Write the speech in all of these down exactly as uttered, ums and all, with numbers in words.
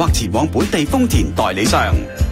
或前往本地豐田代理商。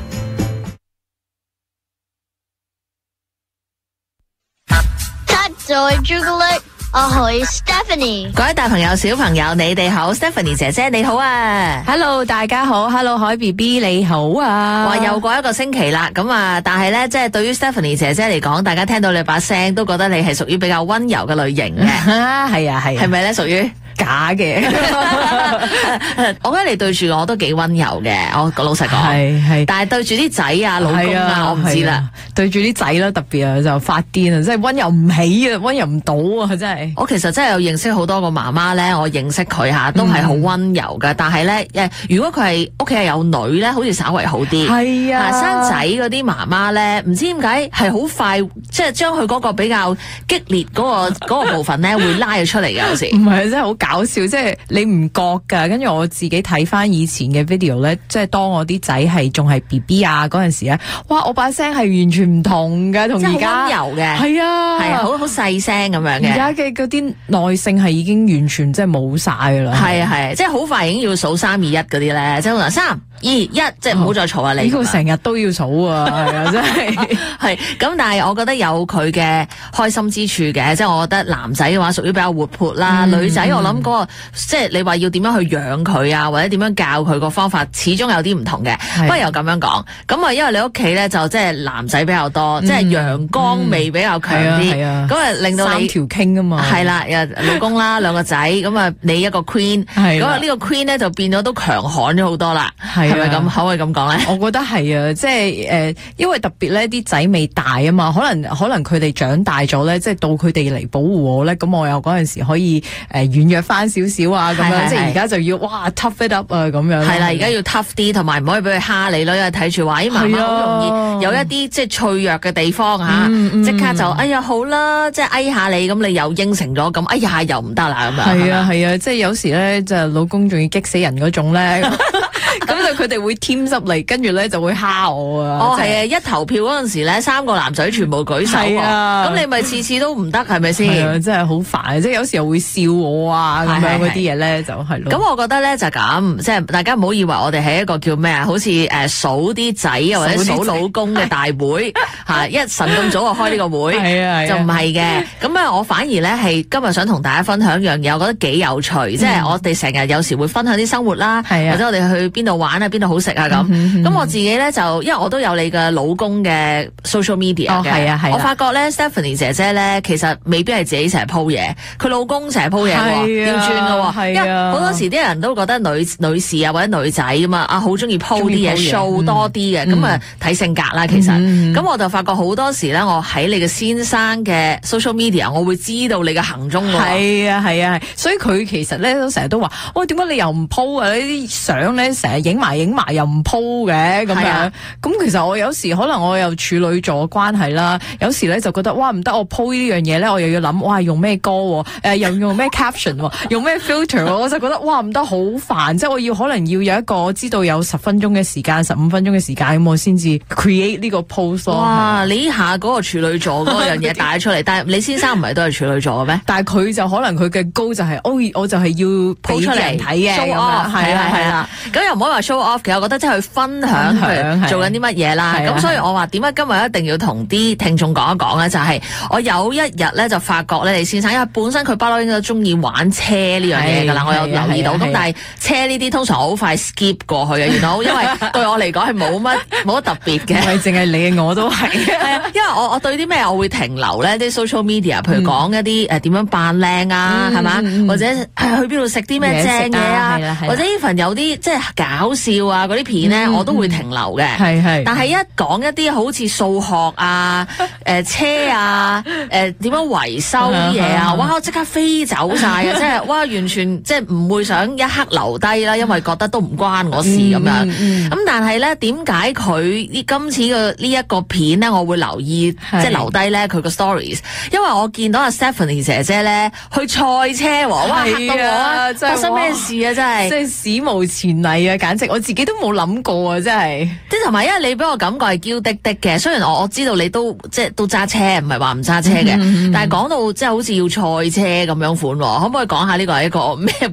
Joy 朱古力，我係 Stephanie。 各位大朋友、小朋友，你哋好 ，Stephanie 姐姐你好啊 ！Hello， 大家好 ，Hello 海 B B 你好啊！ 哇，又過一個星期啦，咁啊，但係咧，即係對於 Stephanie 姐姐嚟講，大家聽到你把聲都覺得你係屬於比較温柔嘅類型嘅， 係啊係啊， 係咪咧？屬於假嘅， 我覺得你對住我都幾温柔嘅，我老實講， 係係， 但係對住啲仔啊、老公啊，啊我唔知啦、啊。 對住啲仔啦，特別啊就發癲啊，真係温柔唔起啊，温柔唔到啊，真係。 我其實真係有認識好多個媽媽咧，我認識佢吓，都係好温柔噶。嗯、但係咧，誒，如果佢係屋企係有女咧，好似稍為好啲。係啊，生仔嗰啲媽媽咧，唔知點解係好快，即係將佢嗰個比較激烈嗰、嗰個嗰個部分咧，會拉咗出嚟嘅有時。 唔係，真係好搞笑，即係你唔覺噶。跟住我自己睇翻以前嘅 video 咧，即係當我啲仔係仲係 B B 啊嗰陣時咧，哇！我把聲係完全唔同嘅，同而家溫柔嘅， 係啊， 係啊，好好細聲咁樣嘅。 而家嘅嗰啲耐性係已經完全即係冇晒噶啦。 係啊係，即係好快已經要數三二一嗰啲咧，即係可能三二一，即係唔好再嘈啊你。 呢個成日都要數啊，係啊，真係係咁，但係我覺得有佢嘅開心之處嘅，即係我覺得男仔嘅話屬於比較活潑啦，嗯、女仔我諗嗰、嗰個即係你話要點樣去養佢啊，或者點樣教佢個方法，始終有啲唔同嘅。不過又咁樣講，咁啊，因為你屋企咧就即係男仔比較多，嗯、即係陽光味比較強啲，咁啊、嗯、令到你三條傾啊嘛， 係啦，老公啦，兩個仔，咁啊你一個 queen，咁啊呢個 queen 咧就變咗都強悍咗好多啦，係咪咁？可唔可以咁講咧？ 我覺得係啊，即係誒、呃，因為特別咧啲仔未大啊嘛，可能可能佢哋長大咗咧，即係到佢哋嚟保護我咧，咁我又嗰陣時可以誒軟弱翻少少啊，咁樣即係而家就要哇 tough it up 啊咁樣。係啦， 而家要 tough 啲，同埋唔可以俾佢蝦你咯，因為睇住話，咦媽媽好容易有一啲即係脆弱嘅地方嚇，即、嗯嗯、刻就哎呀好啦，即係哎下你，咁你又應承咗，咁哎呀又唔得啦咁樣。係啊係啊，即係有時咧就老公仲要激死人嗰種咧。咁就佢哋會添濕嚟，跟住咧就會蝦我啊！ 哦，係啊，一投票嗰陣時咧，三個男仔全部舉手啊！咁你咪次次都唔得，係咪先？ 係啊，真係好煩，即係有時候會笑我啊，咁樣嗰啲嘢咧就係咯。 咁我覺得咧就咁，即係大家唔好以為我哋係一個叫咩啊，好似誒數啲仔啊或者數老公嘅大會吓，一晨咁早就開呢個會，係啊，就唔係嘅。咁啊，我反而咧係今日想同大家分享一樣嘢，我覺得幾有趣，即係我哋成日有時會分享啲生活啦，或者我哋去邊度玩啊，邊度好食啊咁。咁、嗯、我自己咧就，因為我都有你嘅老公嘅 social media 嘅、哦，係啊係。我發覺咧 Stephanie 姐姐咧，其實未必係自己成日 po 嘢，佢老公成日 po 嘢喎，要轉㗎喎。因為好多時啲人都覺得女女士啊或者女仔咁嘛，啊好中意 po 啲嘢 show 多啲嘅，咁啊睇性格啦其實。咁、嗯、我就發覺好多時咧，我喺你嘅先生嘅 social media，我會知道你嘅行蹤喎。 係啊係啊係，所以佢其實咧都成日都話，喂點解你又唔 po 啊？呢啲相咧成日影埋影埋又唔 po 嘅咁樣。咁其實我有時可能我有處女座關係啦，有時咧就覺得哇唔得，我 po 呢樣嘢咧，我又要諗哇用咩歌，誒、呃、又用咩 caption， 用咩 filter， 我就覺得哇唔得好煩，即係我要可能要有一個我知道有十分鐘嘅時間，十五分鐘嘅時間咁我先至 create 呢個 post 咯。 哇！你下嗰個處女座嗰樣嘢帶出嚟，但係你先生唔係都係處女座嘅咩？但係佢就可能佢嘅高就係、是，哦我就係要 po 出嚟睇嘅，show off 係啦係啦。咁又唔可以話 show off 嘅，我覺得即係去分享佢做緊啲乜嘢啦。咁所以我話點解今日一定要同啲聽眾講一講咧？就係、是、我有一日咧就發覺咧，李先生因為本身佢不嬲應該中意玩車呢樣嘢噶啦，我有留意到。咁但係車呢啲通常好快 skip 過去嘅，原來因為對我嚟講係冇乜冇乜特別嘅。唔係淨係你，我都係。因為我我對啲咩我會停留咧，啲 social media， 譬如講一啲誒點樣扮靚啊，係、嗯、嘛、嗯，或者去邊度食啲咩正嘢啊，或者 even 有啲即係搞笑啊嗰啲片咧、嗯，我都會停留嘅。係係。但係一講一啲好似數學啊、誒、呃、車啊、誒、呃、點樣維修啲嘢啊，哇！我即刻飛走晒啊！即係哇，完全即係唔會想一刻留低啦，因為覺得都唔關我事咁樣。咁、嗯嗯、但係咧，點解佢呢今次嘅呢一個片咧，我會留意即係留低咧佢個 stories， 因為我見到阿 Stephanie 姐姐咧去賽車喎，哇嚇到我啊！發生咩事啊？真係即係史無前例啊！簡直我自己都冇諗過啊！真係即係同埋，因為你俾我感覺係嬌滴滴嘅，雖然我我知道你都即係都揸車，唔係話唔揸車嘅、嗯，但係講到即係好似要賽車咁樣款，可唔可以講下呢個係一個咩？